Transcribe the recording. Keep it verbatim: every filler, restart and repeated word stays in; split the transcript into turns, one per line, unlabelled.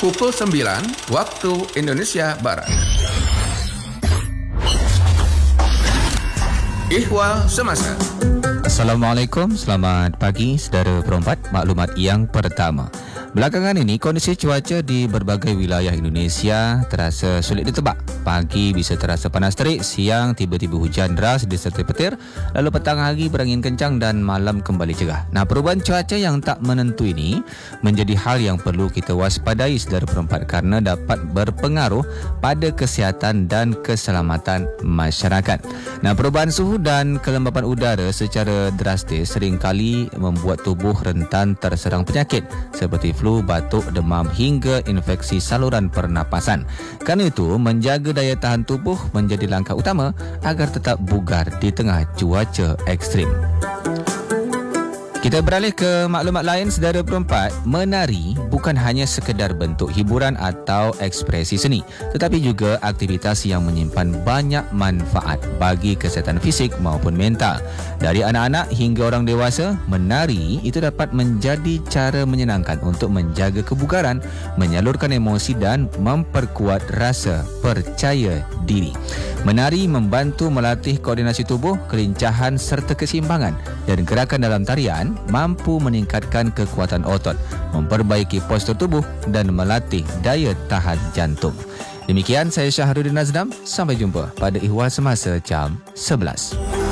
pukul sembilan waktu Indonesia Barat. Ihwal Semasa.
Assalamualaikum, selamat pagi saudara perempat. Maklumat yang pertama. Belakangan ini, kondisi cuaca di berbagai wilayah Indonesia terasa sulit ditebak. Pagi bisa terasa panas terik, siang tiba-tiba hujan deras disertai petir, lalu petang hari berangin kencang dan malam kembali cerah. Nah, perubahan cuaca yang tak menentu ini menjadi hal yang perlu kita waspadai saudara perempat kerana dapat berpengaruh pada kesihatan dan keselamatan masyarakat. Nah, perubahan suhu dan kelembapan udara secara drastis seringkali membuat tubuh rentan terserang penyakit seperti flu, batuk, demam hingga infeksi saluran pernafasan. Kerana itu, menjaga daya tahan tubuh menjadi langkah utama agar tetap bugar di tengah cuaca ekstrim. Kita beralih ke maklumat lain saudara perempat. Menari bukan hanya sekedar bentuk hiburan atau ekspresi seni, tetapi juga aktivitas yang menyimpan banyak manfaat bagi kesihatan fisik maupun mental. Dari anak-anak hingga orang dewasa, menari itu dapat menjadi cara menyenangkan untuk menjaga kebugaran, menyalurkan emosi dan memperkuat rasa percaya diri. Menari membantu melatih koordinasi tubuh, kelincahan serta keseimbangan, dan gerakan dalam tarian mampu meningkatkan kekuatan otot, memperbaiki postur tubuh dan melatih daya tahan jantung. Demikian, saya Syahrudin Nazram. Sampai jumpa pada Ihwal Semasa jam sebelas.